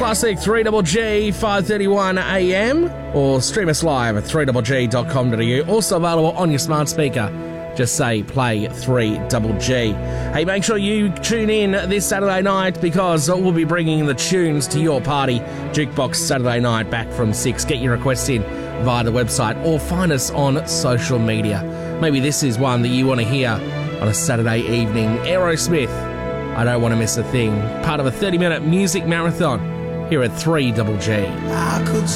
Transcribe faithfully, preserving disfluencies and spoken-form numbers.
Classic three G G, five thirty-one a m, or stream us live at three g g dot com dot a u. Also available on your smart speaker. Just say play three G G. Hey, make sure you tune in this Saturday night because we'll be bringing the tunes to your party. Jukebox Saturday night back from six. Get your requests in via the website or find us on social media. Maybe this is one that you want to hear on a Saturday evening. Aerosmith, I Don't Want to Miss a Thing. Part of a thirty minute music marathon here at three G G. I could